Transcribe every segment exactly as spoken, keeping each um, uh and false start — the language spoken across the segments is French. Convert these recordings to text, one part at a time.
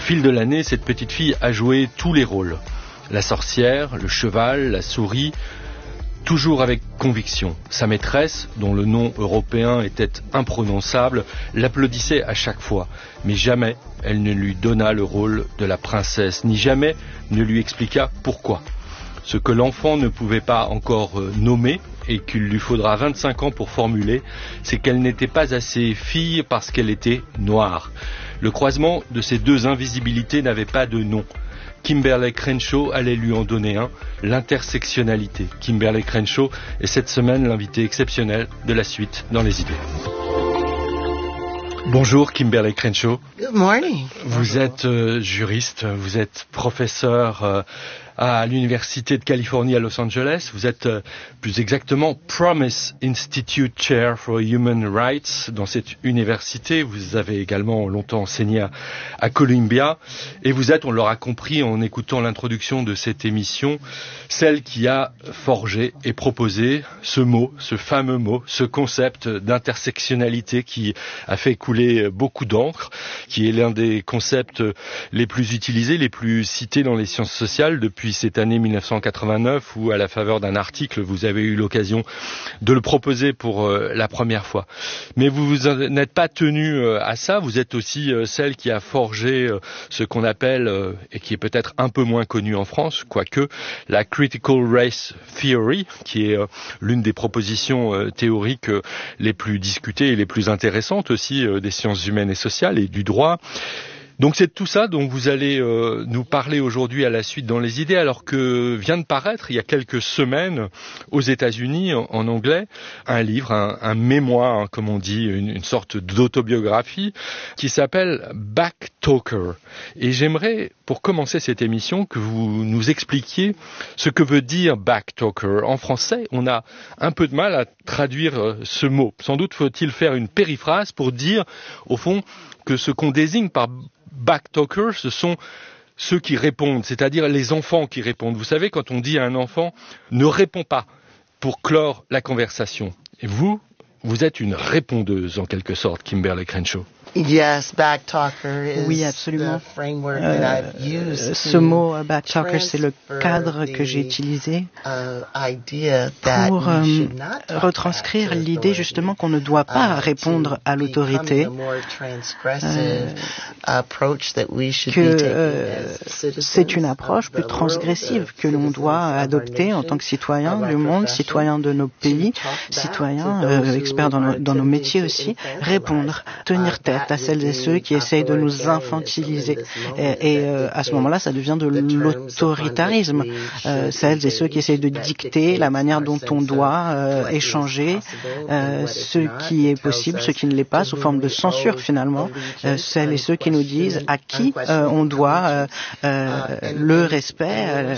fil de l'année, cette petite fille a joué tous les rôles. La sorcière, le cheval, la souris, toujours avec conviction. Sa maîtresse, dont le nom européen était imprononçable, l'applaudissait à chaque fois. Mais jamais elle ne lui donna le rôle de la princesse, ni jamais ne lui expliqua pourquoi. Ce que l'enfant ne pouvait pas encore nommer, et qu'il lui faudra vingt-cinq ans pour formuler, c'est qu'elle n'était pas assez fille parce qu'elle était noire. Le croisement de ces deux invisibilités n'avait pas de nom. Kimberlé Crenshaw allait lui en donner un, l'intersectionnalité. Kimberlé Crenshaw est cette semaine l'invité exceptionnel de la suite dans les idées. Bonjour Kimberlé Crenshaw. Good morning. Vous êtes euh, juriste, vous êtes professeur euh, à l'Université de Californie à Los Angeles. Vous êtes euh, plus exactement Promise Institute Chair for Human Rights dans cette université. Vous avez également longtemps enseigné à, à Columbia. Et vous êtes, on l'aura compris en écoutant l'introduction de cette émission, celle qui a forgé et proposé ce mot, ce fameux mot, ce concept d'intersectionnalité qui a fait couler beaucoup d'encre, qui est l'un des concepts les plus utilisés, les plus cités dans les sciences sociales depuis cette année mille neuf cent quatre-vingt-neuf où, à la faveur d'un article, vous avez eu l'occasion de le proposer pour euh, la première fois. Mais vous, vous n'êtes pas tenu euh, à ça, vous êtes aussi euh, celle qui a forgé euh, ce qu'on appelle, euh, et qui est peut-être un peu moins connu en France, quoique, la Critical Race Theory, qui est euh, l'une des propositions euh, théoriques euh, les plus discutées et les plus intéressantes aussi euh, des sciences humaines et sociales et du droit. Donc c'est de tout ça dont vous allez euh, nous parler aujourd'hui à la suite dans les idées, alors que vient de paraître il y a quelques semaines aux États-Unis en, en anglais un livre, un, un mémoire, hein, comme on dit, une, une sorte d'autobiographie qui s'appelle Backtalker. Et j'aimerais, pour commencer cette émission, que vous nous expliquiez ce que veut dire Backtalker. En français, on a un peu de mal à traduire euh, ce mot. Sans doute faut-il faire une périphrase pour dire, au fond, que ce qu'on désigne par backtalkers, ce sont ceux qui répondent, c'est-à-dire les enfants qui répondent. Vous savez, quand on dit à un enfant « ne réponds pas » pour clore la conversation. Et vous, vous êtes une répondeuse en quelque sorte, Kimberlé Crenshaw. Yes, backtalker is Oui, absolument. the framework that I've used Ce mot uh, backtalker, c'est le cadre que j'ai utilisé pour euh, retranscrire l'idée justement qu'on ne doit pas répondre à l'autorité, euh, que euh, c'est une approche plus transgressive que l'on doit adopter en tant que citoyen du monde, citoyen de nos pays, citoyen, euh, expert dans nos, dans nos métiers aussi, répondre, tenir tête à celles et ceux qui essayent de nous infantiliser. Et, et euh, à ce moment-là, ça devient de l'autoritarisme. Euh, celles et ceux qui essayent de dicter la manière dont on doit euh, échanger, euh, ce qui est possible, ce qui ne l'est pas, sous forme de censure finalement. Euh, celles et ceux qui nous disent à qui euh, on doit euh, euh, le respect, euh,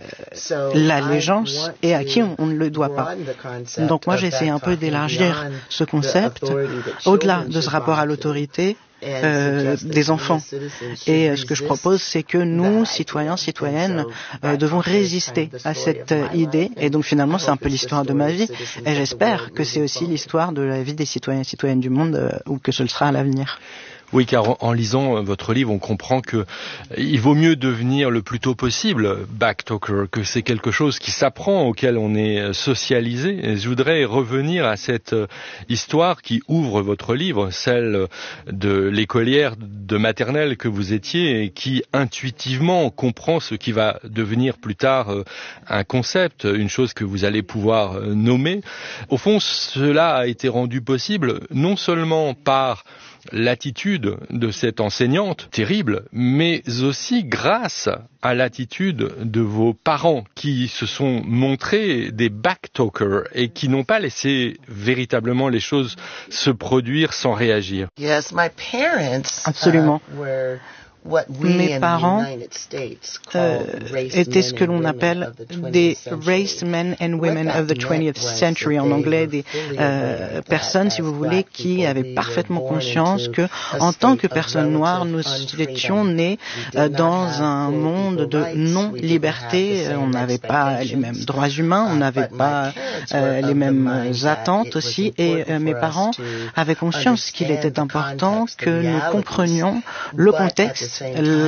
l'allégeance, et à qui on, on ne le doit pas. Donc moi, j'ai essayé un peu d'élargir ce concept au-delà de ce rapport à l'autorité Euh, des enfants. Et euh, ce que je propose, c'est que nous, citoyens, citoyennes, euh, devons résister à cette euh, idée. Et donc finalement, c'est un peu l'histoire de ma vie. Et j'espère que c'est aussi l'histoire de la vie des citoyens et citoyennes du monde, euh, ou que ce le sera à l'avenir. Oui, car en, en lisant votre livre, on comprend que il vaut mieux devenir le plus tôt possible backtalker, que c'est quelque chose qui s'apprend, auquel on est socialisé. Et je voudrais revenir à cette histoire qui ouvre votre livre, celle de l'écolière de maternelle que vous étiez et qui intuitivement comprend ce qui va devenir plus tard un concept, une chose que vous allez pouvoir nommer. Au fond, cela a été rendu possible non seulement par l'attitude de cette enseignante terrible, mais aussi grâce à l'attitude de vos parents qui se sont montrés des backtalkers et qui n'ont pas laissé véritablement les choses se produire sans réagir. Yes, my parents, Absolument. Uh, were Mes parents euh, étaient ce que l'on appelle des race men and women of the twentieth century, en anglais, des euh, personnes, si vous voulez, qui avaient parfaitement conscience que, en tant que personnes noires, nous étions nés euh, dans un monde de non-liberté. On n'avait pas les mêmes droits humains, on n'avait pas euh, les mêmes attentes aussi, et euh, mes parents avaient conscience qu'il était important que nous comprenions le contexte,